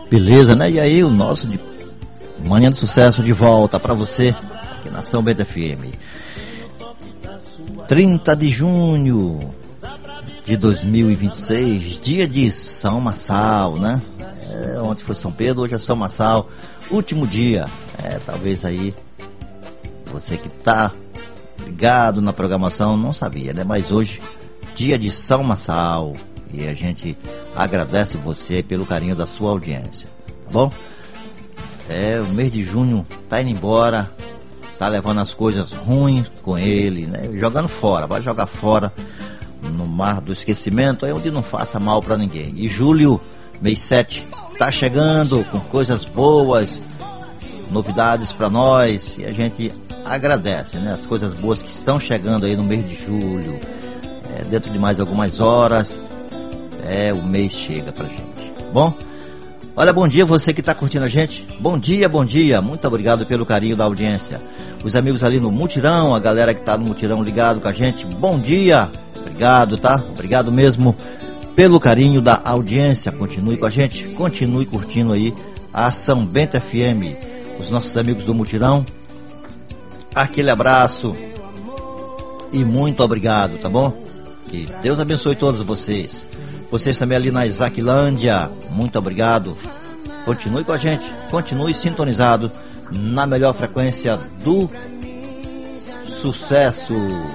Beleza, né? E aí o nosso Manhã do Sucesso de volta pra você aqui na São Bento FM. 30 de junho de 2026, dia de São Marçal, né? Ontem foi São Pedro, hoje é São Marçal, último dia. Talvez aí você que tá ligado na programação não sabia, né? Mas hoje, dia de São Marçal, e a gente agradece você pelo carinho da sua audiência, tá bom? O mês de junho tá indo embora, tá levando as coisas ruins com ele, né? Jogando fora, vai jogar fora no mar do esquecimento, aí onde não faça mal pra ninguém. E julho, mês 7, tá chegando com coisas boas, novidades pra nós, e a gente agradece, né? As coisas boas que estão chegando aí no mês de julho. Dentro de mais algumas horas, o mês chega pra gente. Bom, olha, bom dia você que está curtindo a gente. Bom dia, muito obrigado pelo carinho da audiência. Os amigos ali no Mutirão, a galera que está no Mutirão ligado com a gente, bom dia, obrigado, tá? Obrigado mesmo pelo carinho da audiência. Continue com a gente, continue curtindo aí a São Bento FM. Os nossos amigos do Mutirão, aquele abraço e muito obrigado, tá bom? Que Deus abençoe todos vocês. Vocês também ali na Isaquilândia, muito obrigado. Continue com a gente, continue sintonizado na melhor frequência do sucesso.